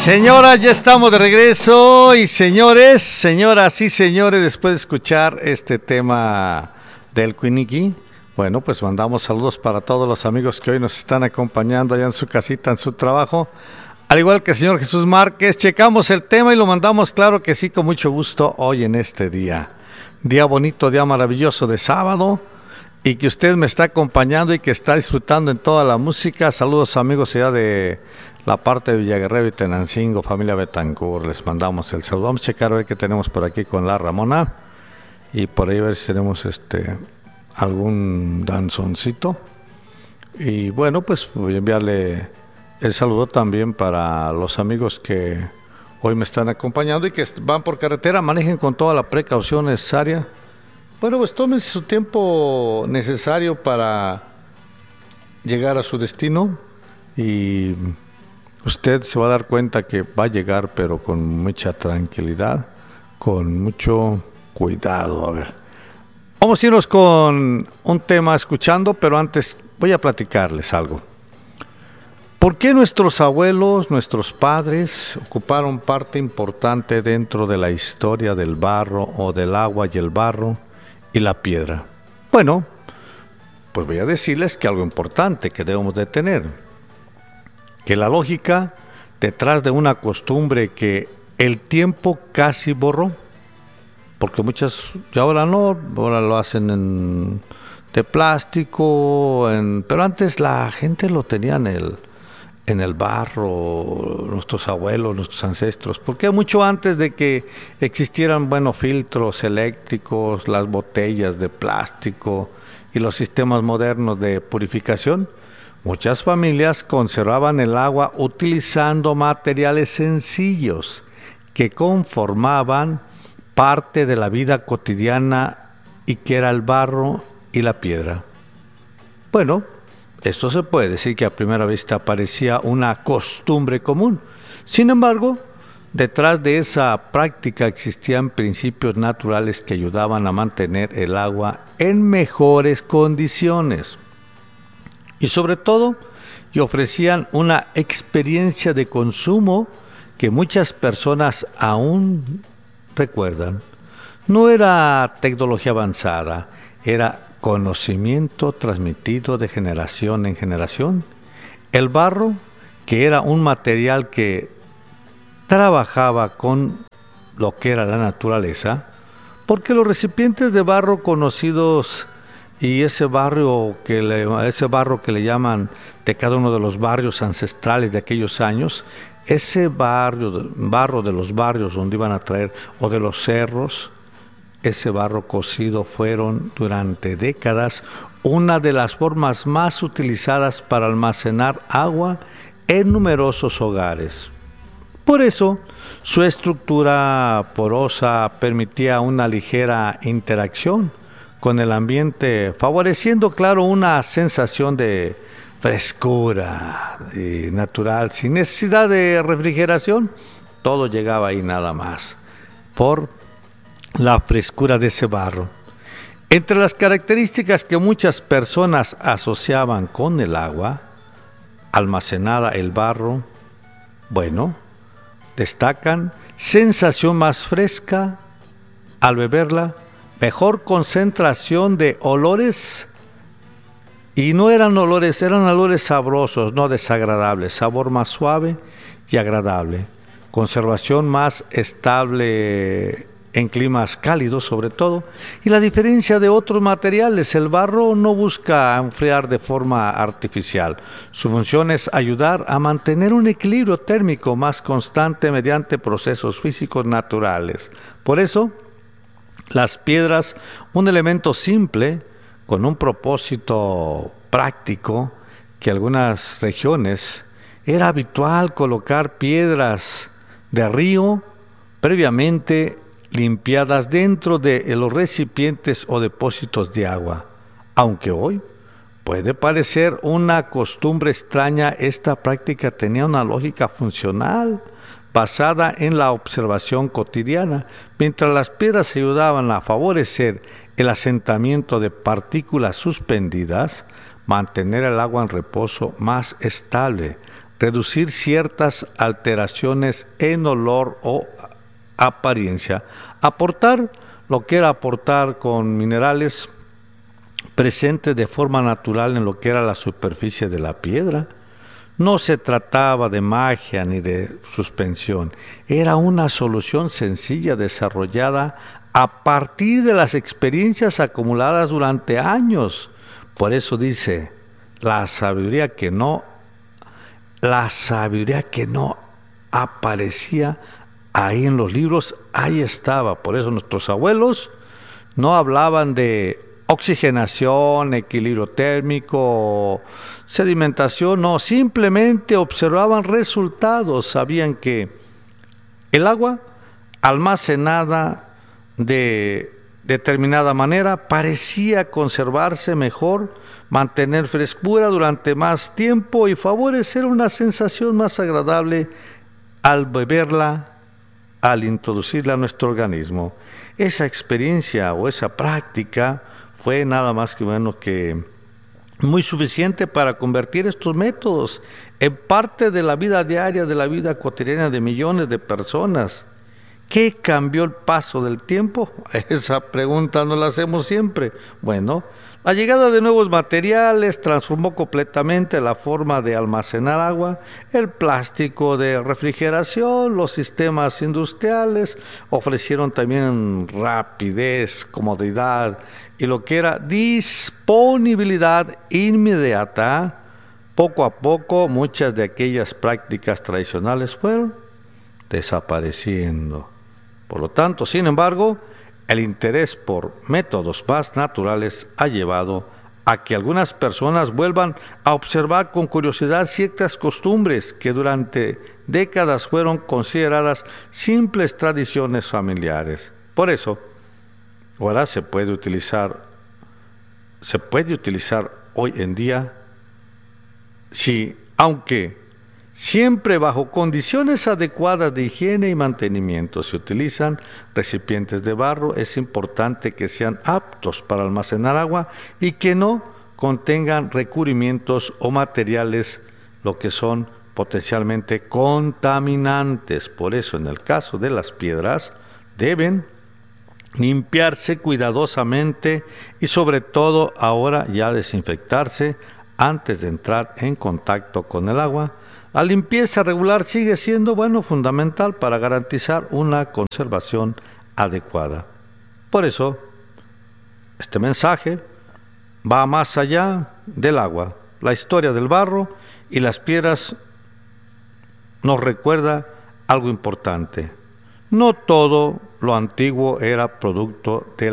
Señoras, ya estamos de regreso y señoras y señores, después de escuchar este tema del Quiniqui, bueno, pues mandamos saludos para todos los amigos que hoy nos están acompañando allá en su casita, en su trabajo. Al igual que el señor Jesús Márquez, checamos el tema y lo mandamos, claro que sí, con mucho gusto hoy en este día. Día bonito, día maravilloso de sábado, y que usted me está acompañando y que está disfrutando en toda la música. Saludos amigos allá de la parte de Villaguerrero y Tenancingo, familia Betancourt, les mandamos el saludo. Vamos a checar a ver qué tenemos por aquí con la Ramona, y por ahí a ver si tenemos algún danzoncito. Y bueno, pues voy a enviarle el saludo también para los amigos que hoy me están acompañando y que van por carretera. Manejen con toda la precaución necesaria. Bueno, pues tómense su tiempo necesario para llegar a su destino, y usted se va a dar cuenta que va a llegar, pero con mucha tranquilidad, con mucho cuidado. A ver, vamos a irnos con un tema escuchando, pero antes voy a platicarles algo. ¿Por qué nuestros abuelos, nuestros padres ocuparon parte importante dentro de la historia del barro o del agua y el barro y la piedra? Bueno, pues voy a decirles que algo importante que debemos de tener, que la lógica detrás de una costumbre que el tiempo casi borró, porque muchas ya ahora no, ahora lo hacen de plástico, pero antes la gente lo tenía en el barro, nuestros abuelos, nuestros ancestros, porque mucho antes de que existieran, filtros eléctricos, las botellas de plástico y los sistemas modernos de purificación, muchas familias conservaban el agua utilizando materiales sencillos que conformaban parte de la vida cotidiana, y que era el barro y la piedra. Bueno, esto se puede decir que a primera vista parecía una costumbre común. Sin embargo, detrás de esa práctica existían principios naturales que ayudaban a mantener el agua en mejores condiciones. Y sobre todo, y ofrecían una experiencia de consumo que muchas personas aún recuerdan. No era tecnología avanzada, era conocimiento transmitido de generación en generación. El barro, que era un material que trabajaba con lo que era la naturaleza, porque los recipientes de barro conocidos y ese barro que le llaman de cada uno de los barrios ancestrales de aquellos años, ese barro de los barrios donde iban a traer, o de los cerros, ese barro cocido fueron durante décadas una de las formas más utilizadas para almacenar agua en numerosos hogares. Por eso, su estructura porosa permitía una ligera interacción con el ambiente, favoreciendo, claro, una sensación de frescura natural, sin necesidad de refrigeración. Todo llegaba ahí nada más, por la frescura de ese barro. Entre las características que muchas personas asociaban con el agua almacenada, el barro, destacan sensación más fresca al beberla, mejor concentración de olores, y no eran olores, eran olores sabrosos, no desagradables, sabor más suave y agradable, conservación más estable en climas cálidos sobre todo, y la diferencia de otros materiales: el barro no busca enfriar de forma artificial, su función es ayudar a mantener un equilibrio térmico más constante mediante procesos físicos naturales. Por eso, las piedras, un elemento simple con un propósito práctico, que en algunas regiones era habitual colocar piedras de río previamente limpiadas dentro de los recipientes o depósitos de agua. Aunque hoy puede parecer una costumbre extraña, esta práctica tenía una lógica funcional basada en la observación cotidiana. Mientras las piedras ayudaban a favorecer el asentamiento de partículas suspendidas, mantener el agua en reposo más estable, reducir ciertas alteraciones en olor o apariencia, aportar lo que era aportar con minerales presentes de forma natural en lo que era la superficie de la piedra. No se trataba de magia ni de suspensión, era una solución sencilla desarrollada a partir de las experiencias acumuladas durante años. Por eso dice, la sabiduría que no aparecía ahí en los libros, ahí estaba. Por eso nuestros abuelos no hablaban de oxigenación, equilibrio térmico, sedimentación, no, simplemente observaban resultados, sabían que el agua almacenada de determinada manera parecía conservarse mejor, mantener frescura durante más tiempo y favorecer una sensación más agradable al beberla, al introducirla a nuestro organismo. Esa experiencia o esa práctica fue nada más que bueno que muy suficiente para convertir estos métodos en parte de la vida diaria, de la vida cotidiana de millones de personas. ¿Qué cambió el paso del tiempo? Esa pregunta nos la hacemos siempre. Bueno, la llegada de nuevos materiales transformó completamente la forma de almacenar agua, el plástico de refrigeración, los sistemas industriales ofrecieron también rapidez, comodidad y lo que era disponibilidad inmediata. Poco a poco muchas de aquellas prácticas tradicionales fueron desapareciendo. Por lo tanto, sin embargo, el interés por métodos más naturales ha llevado a que algunas personas vuelvan a observar con curiosidad ciertas costumbres que durante décadas fueron consideradas simples tradiciones familiares. Por eso, ahora se puede utilizar hoy en día, aunque siempre bajo condiciones adecuadas de higiene y mantenimiento. Se utilizan recipientes de barro, es importante que sean aptos para almacenar agua y que no contengan recubrimientos o materiales, lo que son potencialmente contaminantes. Por eso, en el caso de las piedras, deben limpiarse cuidadosamente y sobre todo ahora ya desinfectarse antes de entrar en contacto con el agua. La limpieza regular sigue siendo fundamental para garantizar una conservación adecuada. Por eso, este mensaje va más allá del agua. La historia del barro y las piedras nos recuerda algo importante. No todo lo antiguo era producto de